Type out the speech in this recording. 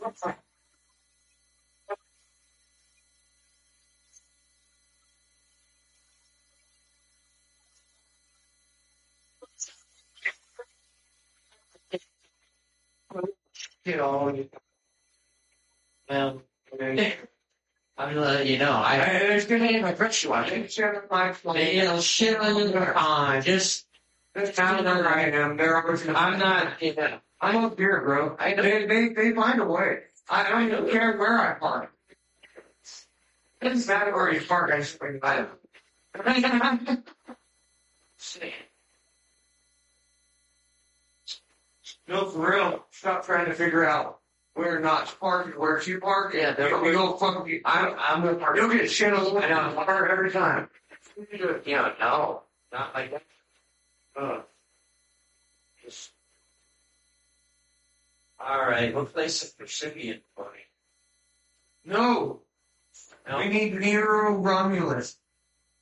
You know, well, I'm gonna let you know. I was gonna name my French one. You know, shit on just down there I am. I'm not. Yeah, I'm up here, bro. They find a way. I don't care where I park. It doesn't matter where you park. I just bring by them. No, for real. Stop trying to figure out where not to park and where to park. Yeah, we go fuck. I'm gonna park. You'll get shit on the way down. I park every time. You know, no, not like that. Just all right. We'll place a recipient for me. No, we need Nero Romulus.